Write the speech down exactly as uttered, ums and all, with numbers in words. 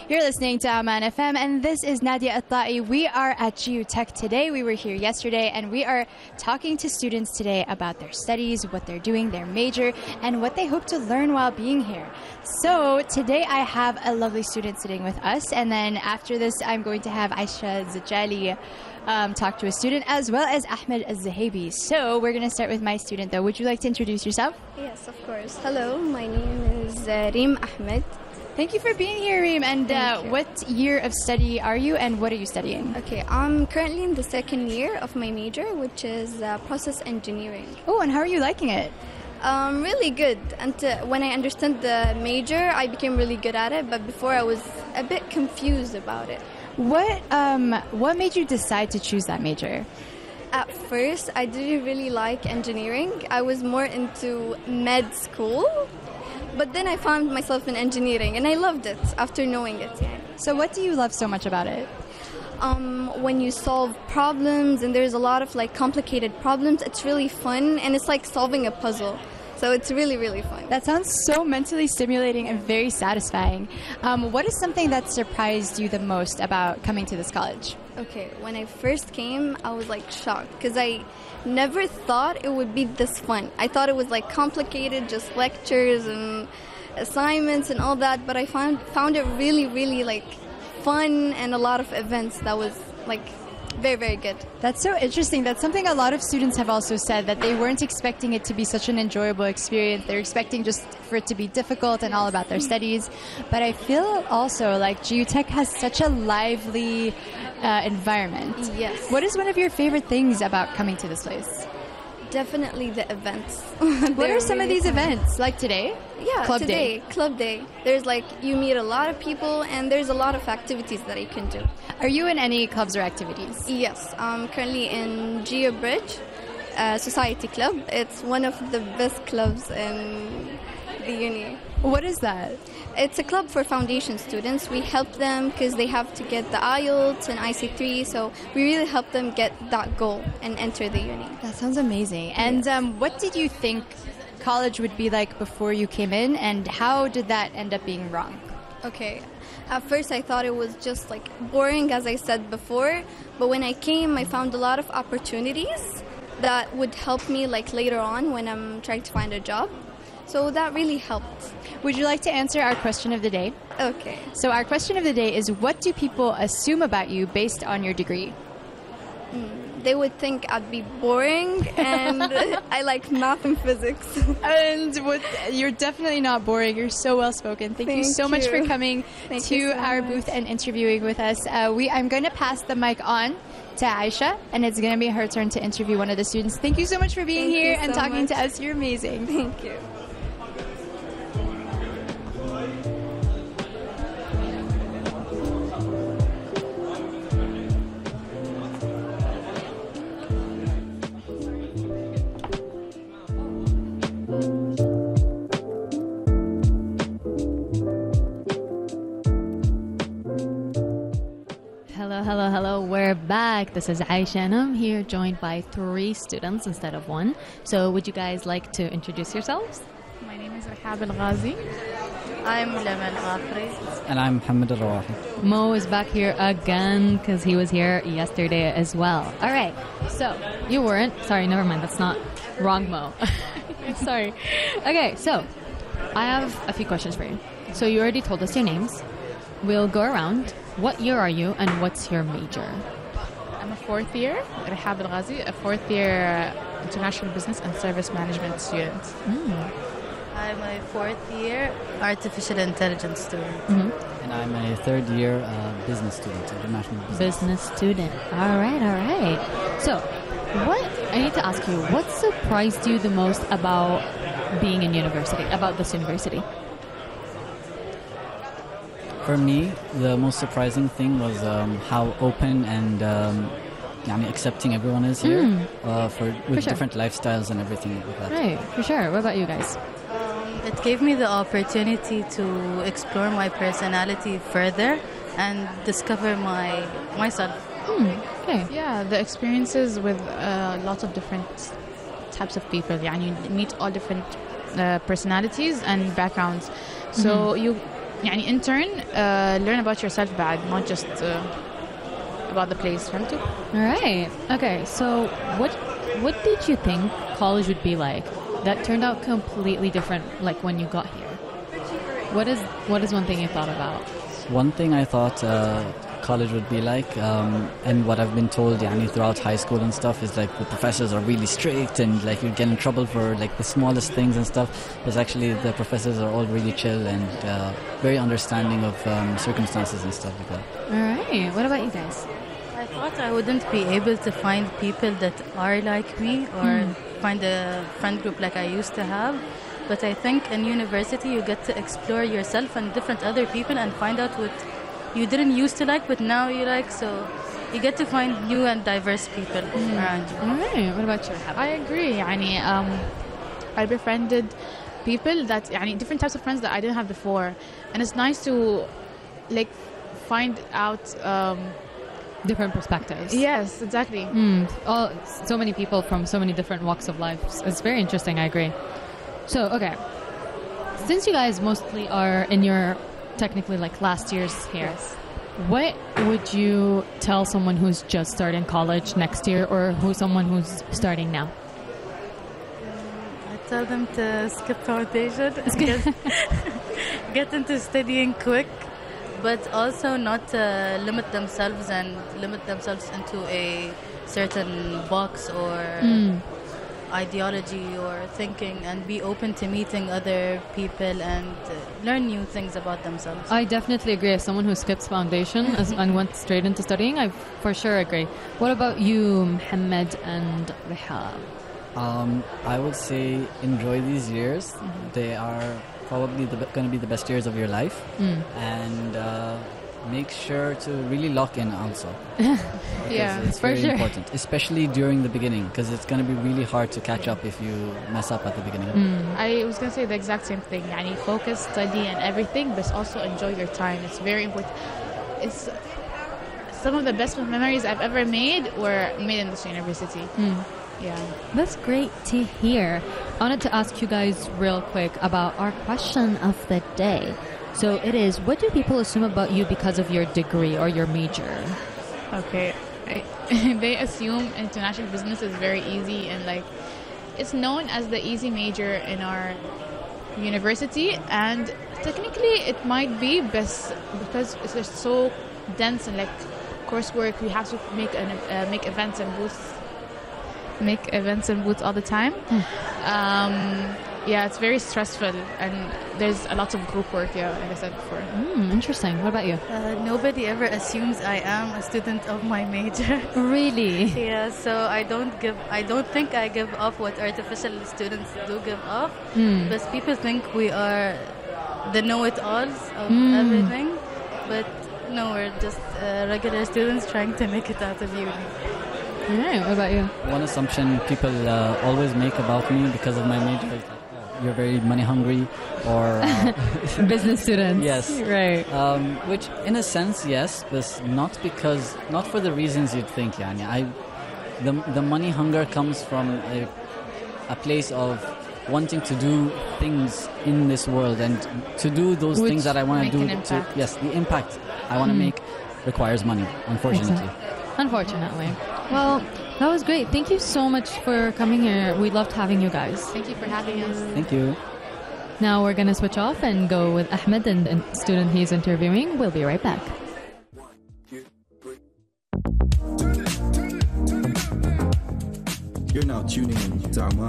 You're listening to Aman F M, and this is Nadia At-Ta'i. We are at GUtech today. We were here yesterday, and we are talking to students today about their studies, what they're doing, their major, and what they hope to learn while being here. So today I have a lovely student sitting with us, and then after this I'm going to have Aisha Zajali um, talk to a student, as well as Ahmed Al-Zahabi. So we're going to start with my student, though. Would you like to introduce yourself? Yes, of course. Hello, my name is uh, Reem Ahmed. Thank you for being here, Reem. And uh, what year of study are you, and what are you studying? Okay, I'm currently in the second year of my major, which is uh, process engineering. Oh, and how are you liking it? Um, really good. And uh, when I understood the major, I became really good at it. But before, I was a bit confused about it. What um, what made you decide to choose that major? At first, I didn't really like engineering. I was more into med school. But then I found myself in engineering, and I loved it after knowing it. So what do you love so much about it? Um, when you solve problems, and there's a lot of like complicated problems, it's really fun, and it's like solving a puzzle. So it's really, really fun. That sounds so mentally stimulating and very satisfying. Um, what is something that surprised you the most about coming to this college? Okay, when I first came, I was like shocked because I never thought it would be this fun. I thought it was like complicated, just lectures and assignments and all that, but I found found it really, really like fun, and a lot of events that was like very, very good. That's so interesting. That's something a lot of students have also said, that they weren't expecting it to be such an enjoyable experience. They're expecting just for it to be difficult and all about their studies. But I feel also like GUtech has such a lively uh, environment. Yes. What is one of your favorite things about coming to this place? Definitely the events. What are some really of these fun. events? Like today? Yeah, Club today, Day. Club Day. There's like, you meet a lot of people, and there's a lot of activities that you can do. Are you in any clubs or activities? Yes, I'm currently in GeoBridge uh, Society Club. It's one of the best clubs in the uni. What is that? It's a club for foundation students. We help them because they have to get the I E L T S and I C three, so we really help them get that goal and enter the uni. That sounds amazing. And Yes. um, what did you think college would be like before you came in, and how did that end up being wrong? Okay, at first I thought it was just like boring, as I said before, but when I came, I found a lot of opportunities that would help me like later on when I'm trying to find a job. So that really helped. Would you like to answer our question of the day? Okay. So our question of the day is, what do people assume about you based on your degree? Mm, they would think I'd be boring, and I like math and physics. And what, you're definitely not boring. You're so well spoken. Thank, Thank you so much you. for coming Thank to you so our much. booth and interviewing with us. Uh, we I'm going to pass the mic on to Aisha, and it's going to be her turn to interview one of the students. Thank you so much for being Thank here you and so talking much. to us. You're amazing. Thank you. Hello, hello, hello. We're back. This is Aisha, and I'm here joined by three students instead of one. So would you guys like to introduce yourselves? My name is Rahab Al-Ghazi. I'm Lamal Ghafri. And I'm Mohammed Al-Rawahi. Mo is back here again because he was here yesterday as well. All right. So you weren't. Sorry, never mind. That's not wrong, Mo. Sorry. Okay, so I have a few questions for you. So you already told us your names. We'll go around. What year are you, and what's your major? I'm a fourth year, Rahab Al-Ghazi, a fourth year uh, international business and service management student. Mm. I'm a fourth year artificial intelligence student. Mm-hmm. And I'm a third year uh, business student, international business. Business student. All right, all right. So, what I need to ask you, what surprised you the most about being in university, about this university? For me, the most surprising thing was um, how open and um, yani, accepting everyone is here Mm. uh, for with For sure. different lifestyles and everything like that. Right, for sure. What about you guys? Um, it gave me the opportunity to explore my personality further and discover my myself. Hmm, okay. Yeah, the experiences with uh, lots of different types of people. يعني you meet all different uh, personalities and backgrounds. So Mhm. you يعني intern uh, learn about yourself بعد, not just uh, about the place. فهمتوا؟ All right. Okay. So, what what did you think college would be like? That turned out completely different. Like when you got here. What is what is one thing you thought about? One thing I thought uh, college would be like, um, and what I've been told yani, throughout high school and stuff, is like the professors are really strict and like you get in trouble for like the smallest things and stuff. Is actually the professors are all really chill and uh, very understanding of um, circumstances and stuff like that. All right. What about you guys? I thought I wouldn't be able to find people that are like me or mm. find a friend group like I used to have. But I think in university you get to explore yourself and different other people and find out what you didn't used to like but now you like. So you get to find new and diverse people mm. around you. All right. What about you? I agree. يعني, um, I befriended people that يعني, different types of friends that I didn't have before. And it's nice to like find out... Um, different perspectives. Yes, exactly. Mm. All, so many people from so many different walks of life. It's very interesting, I agree. So, okay. Since you guys mostly are in your, technically, like, last years here, yes. What would you tell someone who's just starting college next year or who someone who's starting now? I tell them to skip foundation, get, get into studying quick, but also not uh, limit themselves and limit themselves into a certain box or mm. ideology or thinking, and be open to meeting other people and uh, learn new things about themselves. I definitely agree. As someone who skips foundation as, and went straight into studying, I for sure agree. What about you, Mohammed and Riha? Um, I would say enjoy these years. Mm-hmm. They are probably going to be the best years of your life, mm. and uh, make sure to really lock in also. Yeah, it's for very sure. important, especially during the beginning, because it's going to be really hard to catch up if you mess up at the beginning. Mm. I was going to say the exact same thing. Yani focus, study, and everything, but also enjoy your time. It's very important. It's some of the best memories I've ever made were made in this university. Mm. Yeah, that's great to hear. I wanted to ask you guys real quick about our question of the day. So it is, what do people assume about you because of your degree or your major? Okay, I, they assume international business is very easy and like it's known as the easy major in our university, and technically it might be best because it's just so dense and like coursework. We have to make an, uh, make events and booths. make events and booths all the time. Mm. Um, yeah, it's very stressful and there's a lot of group work, yeah, like I said before. Mm, interesting. What about you? Uh, nobody ever assumes I am a student of my major. Really? Yeah, so I don't give, I don't think I give off what artificial students do give off, mm. but people think we are the know-it-alls of mm. everything, but no, we're just uh, regular students trying to make it out of uni. All right, what about you? One assumption people uh, always make about me because of my major is that oh, you're very money hungry or... Uh, business students. Yes. Right. Um, which in a sense, yes, but not because, not for the reasons you'd think, Yani. I, the, the money hunger comes from a, a place of wanting to do things in this world, and to do those which things that I want to do. To, yes, the impact I want to mm. make requires money, unfortunately. Exactly. Unfortunately. Well, that was great. Thank you so much for coming here. We loved having you guys. Thank you for having us. Thank you. Now we're going to switch off and go with Ahmed and the student he's interviewing. We'll be right back. You're now tuning in to Aman